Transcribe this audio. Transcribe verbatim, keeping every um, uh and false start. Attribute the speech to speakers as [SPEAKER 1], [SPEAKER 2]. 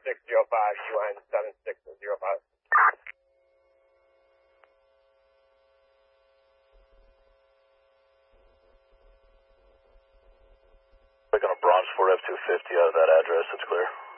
[SPEAKER 1] six zero five, U N seven six zero five.
[SPEAKER 2] Click on a Bronx four F two fifty out of that address, it's clear.